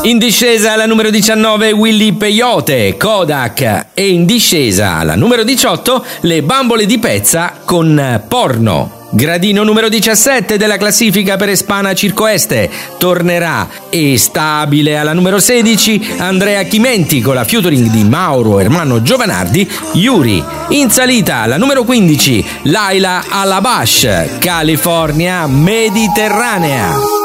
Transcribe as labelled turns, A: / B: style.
A: In discesa alla numero 19 Willy Peyote, Kodak. E in discesa alla numero 18 le Bambole di Pezza con Porno. Gradino numero 17 della classifica per Espana Circo Este tornerà. E stabile alla numero 16 Andrea Chimenti con la featuring di Mauro Ermanno Giovanardi, Yuri. In salita alla numero 15 Laila Alabash, California Mediterranea.